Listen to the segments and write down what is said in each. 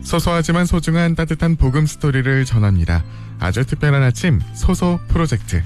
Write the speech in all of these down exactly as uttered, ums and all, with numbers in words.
소소하지만 소중한 따뜻한 복음 스토리를 전합니다. 아주 특별한 아침 소소 프로젝트.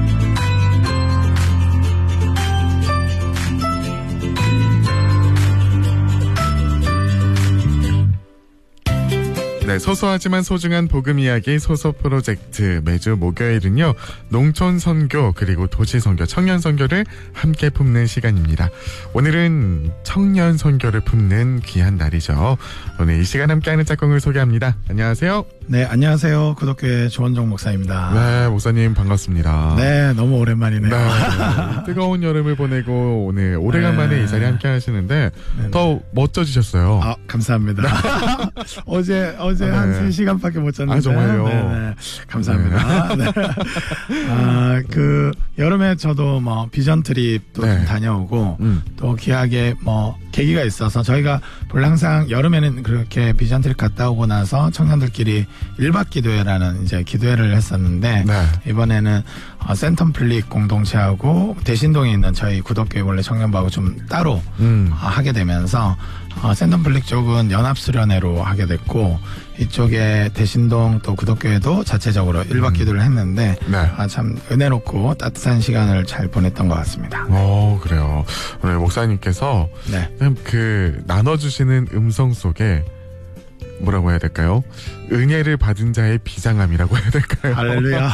네, 소소하지만 소중한 복음 이야기 소소 프로젝트. 매주 목요일은요, 농촌 선교 그리고 도시 선교, 청년 선교를 함께 품는 시간입니다. 오늘은 청년 선교를 품는 귀한 날이죠. 오늘 이 시간 함께하는 짝꿍을 소개합니다. 안녕하세요. 네, 안녕하세요. 구독교회 조원종 목사입니다. 네, 목사님 반갑습니다. 네, 너무 오랜만이네요. 네, 뜨거운 여름을 보내고 오늘 오래간만에 네. 이 자리 함께 하시는데 네네. 더 멋져지셨어요. 아, 감사합니다. 어제 어제 네. 한 세 시간밖에 못 잤는데. 아, 정말요? 네네. 감사합니다. 네. 네. 아, 그 여름에 저도 뭐 비전 트립도 네. 좀 다녀오고 음. 또 귀하게 뭐 계기가 있어서 저희가 원래 항상 여름에는 그렇게 비전 트립 갔다 오고 나서 청년들끼리 일박 기도회라는 이제 기도회를 했었는데 네. 이번에는 어, 센텀플릭 공동체하고 대신동에 있는 저희 구독교회 원래 청년부하고 좀 따로 음. 어, 하게 되면서 어, 센텀플릭 쪽은 연합수련회로 하게 됐고 이쪽에 대신동 또 구독교회도 자체적으로 일박 음. 기도를 했는데 네. 아, 참 은혜롭고 따뜻한 시간을 잘 보냈던 것 같습니다. 어, 그래요. 오늘 목사님께서 네. 그 나눠주시는 음성 속에 뭐라고 해야 될까요? 은혜를 받은 자의 비장함이라고 해야 될까요? 할렐루야.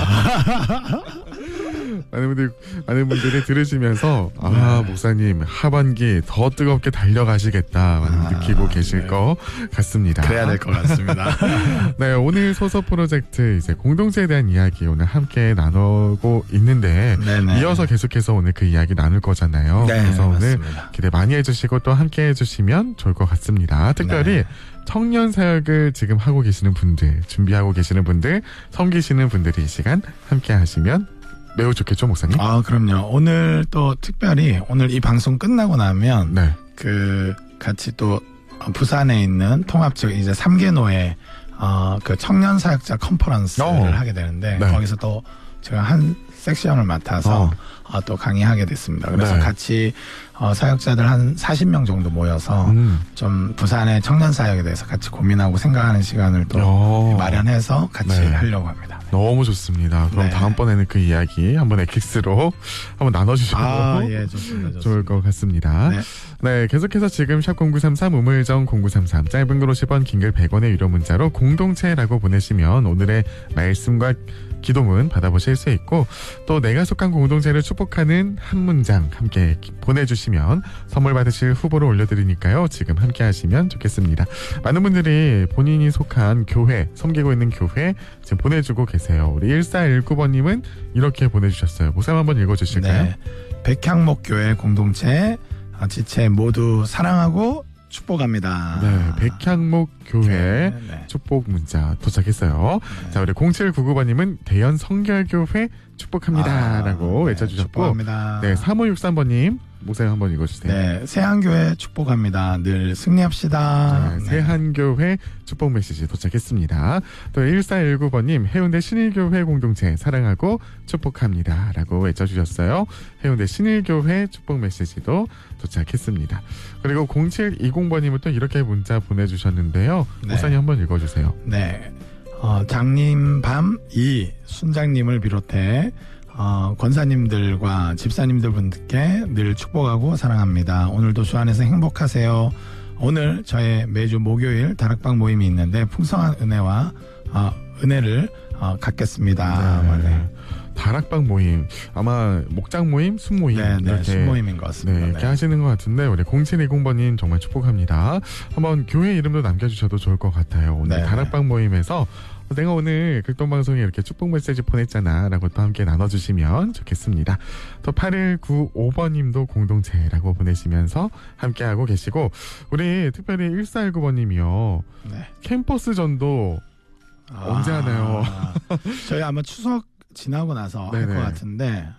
많은 분들, 많은 분들이 들으시면서 아, 네. 목사님 하반기 더 뜨겁게 달려가시겠다 아, 느끼고 계실 네. 것 같습니다. 그래야 될 것 같습니다. 네, 오늘 소소 프로젝트 이제 공동체에 대한 이야기 오늘 함께 나누고 있는데 네네. 이어서 계속해서 오늘 그 이야기 나눌 거잖아요. 네, 그래서 맞습니다. 오늘 기대 많이 해주시고 또 함께 해주시면 좋을 것 같습니다. 특별히 네. 청년 사역을 지금 하고 계시는 분들, 준비하고 계시는 분들, 섬기시는 분들이 이 시간 함께 하시면 매우 좋겠죠, 목사님? 아, 그럼요. 오늘 또 특별히 오늘 이 방송 끝나고 나면 네. 그 같이 또 부산에 있는 통합적 이제 삼 개 노예 어, 그 청년 사역자 컨퍼런스를 어. 하게 되는데 네. 거기서 또 제가 한 섹션을 맡아서 어. 어, 또 강의하게 됐습니다. 그래서 네. 같이 어, 사역자들 한 사십 명 정도 모여서 음. 좀 부산의 청년 사역에 대해서 같이 고민하고 생각하는 시간을 또 오. 마련해서 같이 네. 하려고 합니다. 너무 좋습니다. 그럼 네. 다음번에는 그 이야기 한번 엑스로 한번 나눠주셔도 아, 예, 좋습니다, 좋습니다. 좋을 것 같습니다. 네. 네, 계속해서 지금 샵 공구삼삼 우물정 공구삼삼 짧은 글 오십 원 긴 글 백 원의 유료 문자로 공동체라고 보내시면 오늘의 말씀과 기도문 받아보실 수 있고 또 내가 속한 공동체를 축복하는 한 문장 함께 보내주시면 선물 받으실 후보를 올려드리니까요. 지금 함께 하시면 좋겠습니다. 많은 분들이 본인이 속한 교회, 섬기고 있는 교회 지금 보내주고 계세요. 우리 일사일구 번님은 이렇게 보내주셨어요. 목사님 한번 읽어주실까요? 네. 백향목교회 공동체 지체 모두 사랑하고 축복합니다. 네, 백향목 교회 네, 네. 축복 문자 도착했어요. 네. 자, 우리 공칠구구 번님은 대연 성결교회 축복합니다. 아, 라고 네, 외쳐주셨고. 축복합니다. 네, 삼오육삼 번님, 목사님 한번 읽어주세요. 네, 세한교회 축복합니다. 늘 승리합시다. 네, 세한교회 축복 메시지 도착했습니다. 또 일사일구 번님, 해운대 신일교회 공동체 사랑하고 축복합니다. 라고 외쳐주셨어요. 해운대 신일교회 축복 메시지도 도착했습니다. 그리고 공칠이공 번님은 또 이렇게 문자 보내주셨는데요. 네. 목사님 한번 읽어주세요. 네. 어, 장님밤 이 순장님을 비롯해 어, 권사님들과 집사님들 분들께 늘 축복하고 사랑합니다. 오늘도 주 안에서 행복하세요. 오늘 저의 매주 목요일 다락방 모임이 있는데 풍성한 은혜와 어, 은혜를 어, 갖겠습니다. 네. 네. 다락방 모임 아마 목장 모임, 순 모임 네, 네, 이렇게 순 모임인 것 같습니다. 네, 이렇게 네. 하시는 것 같은데 우리 공칠이공 번님 정말 축복합니다. 한번 교회 이름도 남겨주셔도 좋을 것 같아요. 오늘 네, 다락방 모임에서 내가 오늘 극동방송에 이렇게 축복 메시지 보냈잖아 라고 또 함께 나눠주시면 좋겠습니다. 또 팔일구오 번님도 공동체라고 보내시면서 함께하고 계시고 우리 특별히 일사일구 번님이요 네. 캠퍼스 전도 아, 언제 하나요? 저희 아마 추석 지나고 나서 할 것 같은데